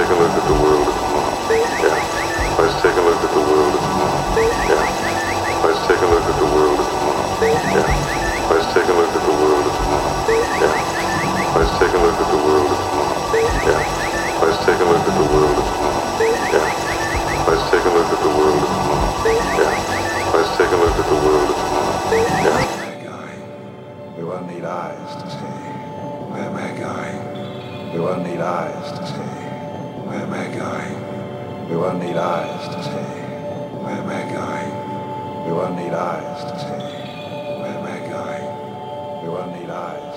take a look at the world of tomorrow. Yeah. Let's take a look at the world of tomorrow. Yeah. Let's take a look at the world of tomorrow. Yeah. Let's take a look at the world of tomorrow. Yeah. Let's take a look at the world of tomorrow. Yeah. Let's take a look at the world of tomorrow. Yeah. Let's take a look at the world of tomorrow. Yeah. Let's take a look at the world of tomorrow. Yeah. We will need eyes to see. Where am I going? We will need eyes to see. Where am I going? We will need eyes to see. Where am I going? We will need eyes to see. Where am I going? We will need eyes.